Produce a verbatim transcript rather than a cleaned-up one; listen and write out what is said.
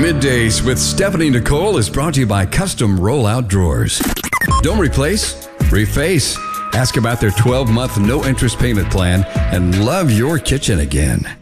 Middays with Stephanie Nicole is brought to you by Custom Rollout Drawers. Don't replace, reface. Ask about their twelve-month no-interest payment plan and love your kitchen again.